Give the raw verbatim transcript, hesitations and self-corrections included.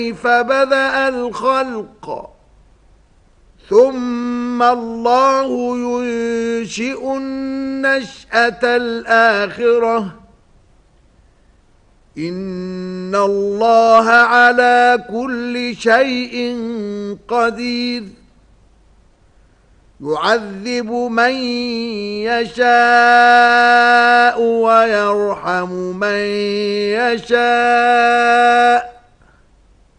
كيف بدأ الخلق ثم الله ينشئ النشأة الآخرة إن الله على كل شيء قدير يعذب من يشاء ويرحم من يشاء